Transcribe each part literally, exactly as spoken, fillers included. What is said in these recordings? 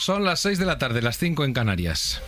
Son las seis de la tarde, las cinco en Canarias.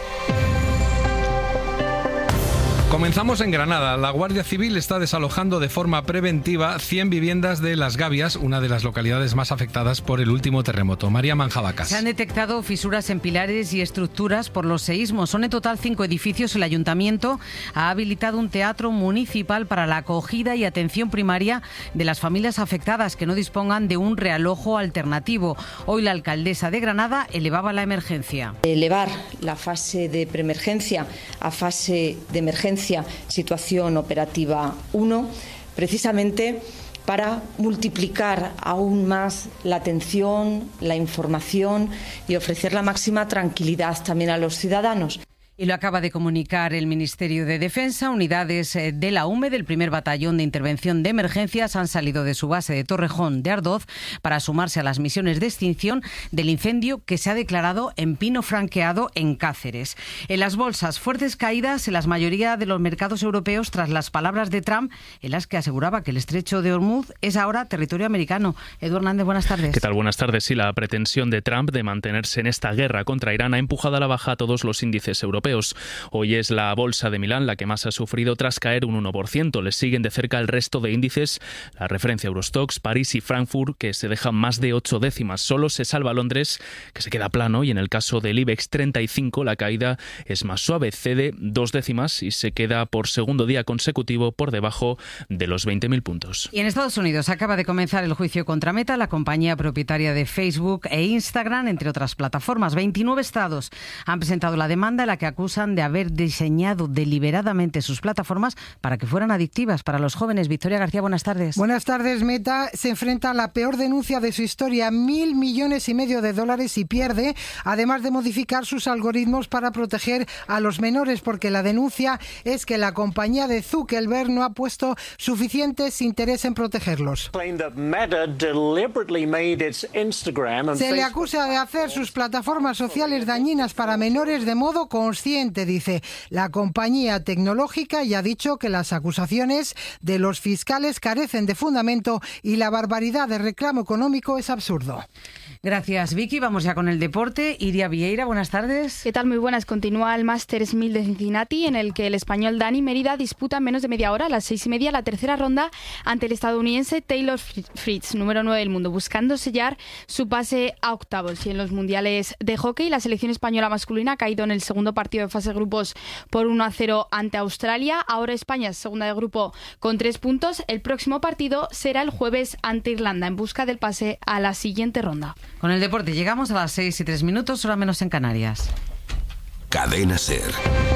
Comenzamos en Granada. La Guardia Civil está desalojando de forma preventiva cien viviendas de Las Gavias, una de las localidades más afectadas por el último terremoto. María Manjabacas. Se han detectado fisuras en pilares y estructuras por los seísmos. Son en total cinco edificios. El Ayuntamiento ha habilitado un teatro municipal para la acogida y atención primaria de las familias afectadas que no dispongan de un realojo alternativo. Hoy la alcaldesa de Granada elevaba la emergencia. Elevar la fase de preemergencia a fase de emergencia situación operativa uno, precisamente para multiplicar aún más la atención, la información y ofrecer la máxima tranquilidad también a los ciudadanos. Y lo acaba de comunicar el Ministerio de Defensa. Unidades de la U M E, del primer Batallón de Intervención de Emergencias, han salido de su base de Torrejón de Ardoz para sumarse a las misiones de extinción del incendio que se ha declarado en Pino Franqueado, en Cáceres. En las bolsas, fuertes caídas en la mayoría de los mercados europeos tras las palabras de Trump, en las que aseguraba que el estrecho de Hormuz es ahora territorio americano. Eduardo Hernández, buenas tardes. ¿Qué tal? Buenas tardes. Sí, la pretensión de Trump de mantenerse en esta guerra contra Irán ha empujado a la baja a todos los índices europeos. Hoy es la bolsa de Milán la que más ha sufrido tras caer un uno por ciento. Le siguen de cerca el resto de índices, la referencia Eurostoxx, París y Frankfurt, que se dejan más de ocho décimas. Solo se salva Londres, que se queda plano, y en el caso del IBEX treinta y cinco la caída es más suave, cede dos décimas y se queda por segundo día consecutivo por debajo de los veinte mil puntos. Y en Estados Unidos acaba de comenzar el juicio contra Meta, la compañía propietaria de Facebook e Instagram, entre otras plataformas. veintinueve estados han presentado la demanda en la que acusan de haber diseñado deliberadamente sus plataformas para que fueran adictivas para los jóvenes. Victoria García, buenas tardes. Buenas tardes. Meta se enfrenta a la peor denuncia de su historia, mil millones y medio de dólares, y pierde, además de modificar sus algoritmos para proteger a los menores, porque la denuncia es que la compañía de Zuckerberg no ha puesto suficientes interés en protegerlos. Se le acusa de hacer sus plataformas sociales dañinas para menores de modo consciente, dice la compañía tecnológica, y ha dicho que las acusaciones de los fiscales carecen de fundamento y la barbaridad de reclamo económico es absurdo. Gracias, Vicky. Vamos ya con el deporte. Iria Vieira, buenas tardes. ¿Qué tal? Muy buenas. Continúa el Masters mil de Cincinnati, en el que el español Dani Mérida disputa en menos de media hora, a las seis y media, la tercera ronda ante el estadounidense Taylor Fritz, número nueve del mundo, buscando sellar su pase a octavos. Y en los mundiales de hockey, la selección española masculina ha caído en el segundo partido de fase de grupos por uno a cero ante Australia. Ahora España es segunda de grupo con tres puntos. El próximo partido será el jueves ante Irlanda, en busca del pase a la siguiente ronda. Con el deporte llegamos a las seis y tres minutos, hora menos en Canarias. Cadena SER.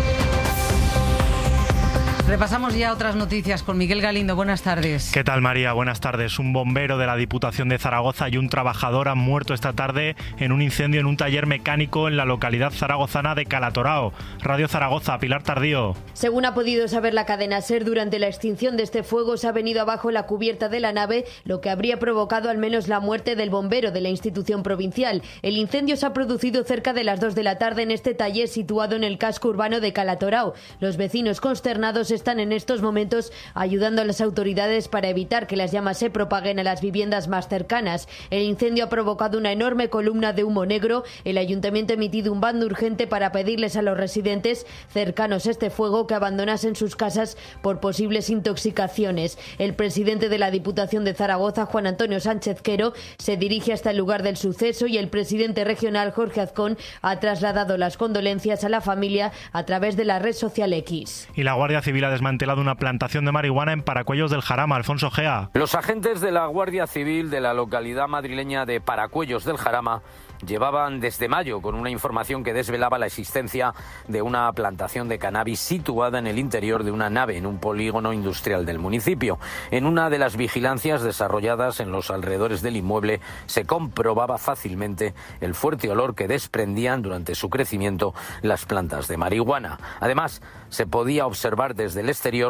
Repasamos ya otras noticias con Miguel Galindo. Buenas tardes. ¿Qué tal, María? Buenas tardes. Un bombero de la Diputación de Zaragoza y un trabajador han muerto esta tarde en un incendio en un taller mecánico en la localidad zaragozana de Calatorao. Radio Zaragoza, Pilar Tardío. Según ha podido saber la cadena SER, durante la extinción de este fuego se ha venido abajo la cubierta de la nave, lo que habría provocado al menos la muerte del bombero de la institución provincial. El incendio se ha producido cerca de las dos de la tarde en este taller situado en el casco urbano de Calatorao. Los vecinos consternados están en estos momentos ayudando a las autoridades para evitar que las llamas se propaguen a las viviendas más cercanas. El incendio ha provocado una enorme columna de humo negro. El ayuntamiento ha emitido un bando urgente para pedirles a los residentes cercanos a este fuego que abandonasen sus casas por posibles intoxicaciones. El presidente de la Diputación de Zaragoza, Juan Antonio Sánchez Quero, se dirige hasta el lugar del suceso, y el presidente regional, Jorge Azcón, ha trasladado las condolencias a la familia a través de la red social X. Y la Guardia Civil ha desmantelado una plantación de marihuana en Paracuellos del Jarama. Alfonso Gea. Los agentes de la Guardia Civil de la localidad madrileña de Paracuellos del Jarama llevaban desde mayo con una información que desvelaba la existencia de una plantación de cannabis situada en el interior de una nave en un polígono industrial del municipio. En una de las vigilancias desarrolladas en los alrededores del inmueble se comprobaba fácilmente el fuerte olor que desprendían durante su crecimiento las plantas de marihuana. Además, se podía observar desde el exterior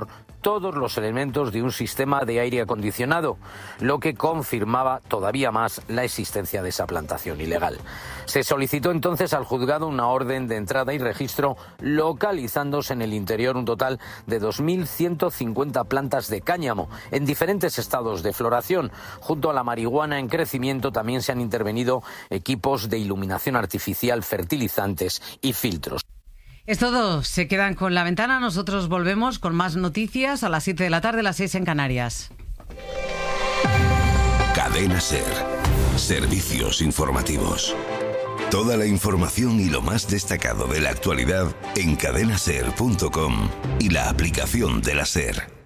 todos los elementos de un sistema de aire acondicionado, lo que confirmaba todavía más la existencia de esa plantación ilegal. Se solicitó entonces al juzgado una orden de entrada y registro, localizándose en el interior un total de dos mil ciento cincuenta plantas de cáñamo en diferentes estados de floración. Junto a la marihuana en crecimiento también se han intervenido equipos de iluminación artificial, fertilizantes y filtros. Es todo, se quedan con La Ventana, nosotros volvemos con más noticias a las siete de la tarde, las seis en Canarias. Cadena SER, servicios informativos. Toda la información y lo más destacado de la actualidad en cadena ser punto com y la aplicación de la SER.